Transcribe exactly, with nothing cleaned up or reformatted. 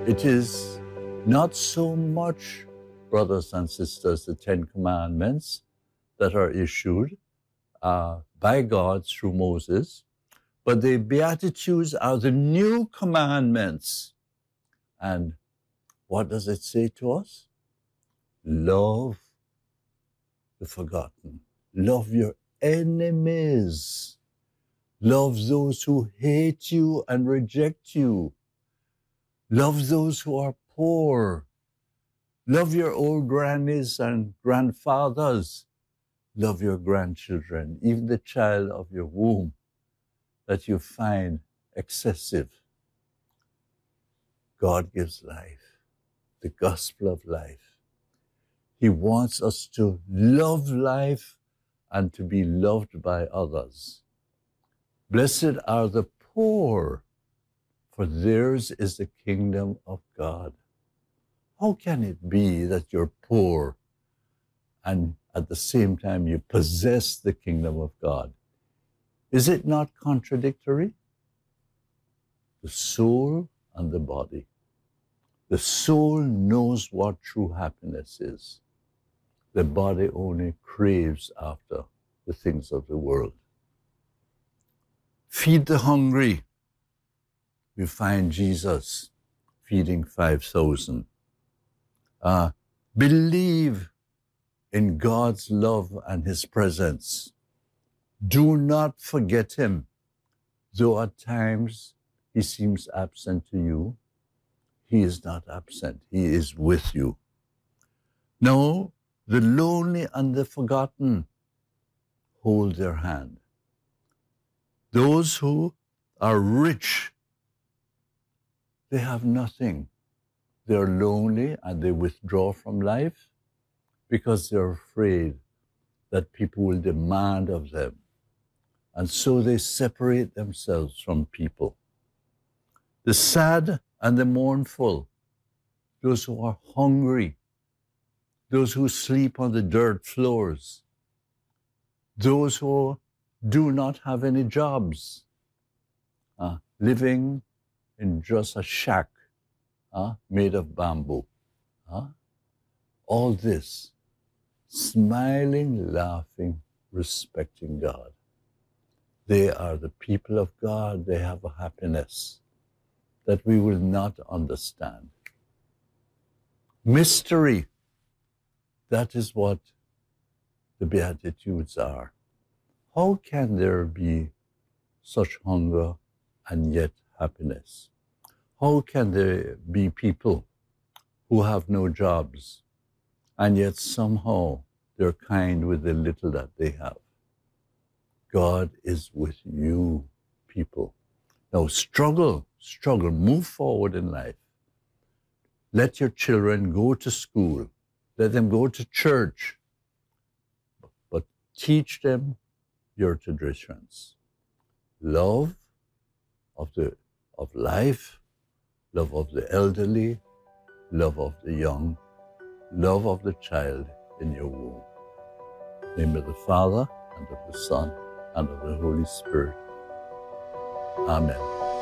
It is not so much, brothers and sisters, the Ten Commandments that are issued uh, by God through Moses, but the Beatitudes are the new commandments. And what does it say to us? Love the forgotten. Love your enemies. Love those who hate you and reject you. Love those who are poor. Love your old grannies and grandfathers. Love your grandchildren, even the child of your womb that you find excessive. God gives life, the gospel of life. He wants us to love life and to be loved by others. Blessed are the poor, for theirs is the kingdom of God. How can it be that you're poor and at the same time you possess the kingdom of God? Is it not contradictory? The soul and the body. The soul knows what true happiness is. The body only craves after the things of the world. Feed the hungry. We find Jesus feeding five thousand. Uh, believe in God's love and his presence. Do not forget him, though at times he seems absent to you. He is not absent. He is with you. No, the lonely and the forgotten, hold their hand. Those who are rich, they have nothing. They're lonely and they withdraw from life because they're afraid that people will demand of them. And so they separate themselves from people. The sad and the mournful, those who are hungry, those who sleep on the dirt floors, those who do not have any jobs, uh, living in just a shack uh, made of bamboo. Uh, all this, smiling, laughing, respecting God. They are the people of God. They have a happiness that we will not understand. Mystery, that is what the Beatitudes are. How can there be such hunger and yet happiness? How can there be people who have no jobs and yet somehow they're kind with the little that they have? God is with you, people. Now struggle, struggle, move forward in life. Let your children go to school. Let them go to church. But teach them your traditions. Love of the of life, love of the elderly, love of the young, love of the child in your womb. In the name of the Father, and of the Son, and of the Holy Spirit. Amen.